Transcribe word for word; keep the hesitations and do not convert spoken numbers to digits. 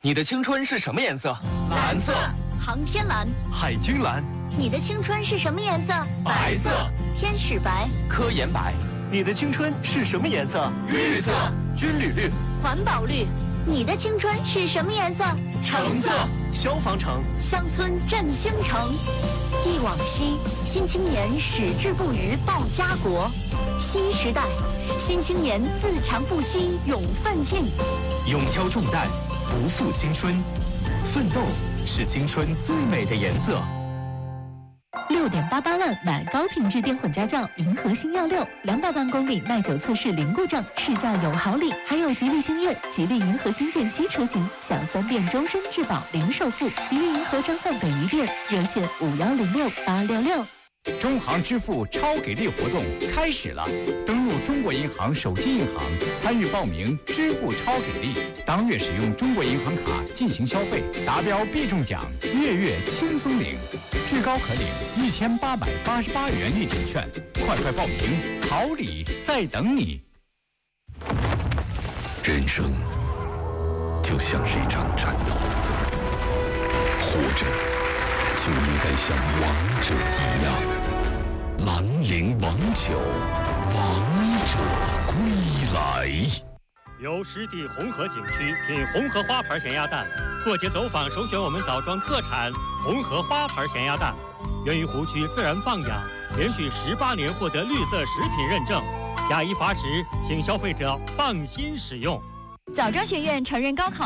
你的青春是什么颜色？ 蓝色。 航天蓝。 海军蓝。 你的青春是什么颜色？ 白色。 天使白。 科研白。 你的青春是什么颜色？ 绿色。 军旅绿。 环保绿。你的青春是什么颜色？ 橙色。 消防橙。 乡村振兴城。忆往昔，新青年矢志不渝报家国。新时代，新青年自强不息勇奋进。 勇挑重担，不负青春，奋斗是青春最美的颜色。 六点八八万买高品质电混家轿，银河星耀六，两百万公里耐久测试零故障，试驾有好礼，还有吉利星越、吉利银河星舰七车型，享三电终身质保零首付。吉利银河张范北宜店热线五幺零六八六六。 中行支付超给力活动开始了，登录中国银行手机银行参与报名支付超给力，当月使用中国银行卡进行消费，达标必中奖，月月轻松领，至高可领一千八百八十八元立减券，快快报名，好礼在等你。 人生就像是一场战斗，活着就应该像王者一样，兰陵王酒，王者归来。 由湿地红河景区品红河花牌咸鸭蛋，过节走访首选我们枣庄特产红河花牌咸鸭蛋，源于湖区自然放养，连续十八年获得绿色食品认证，假一罚十，请消费者放心使用。 枣庄学院承认高考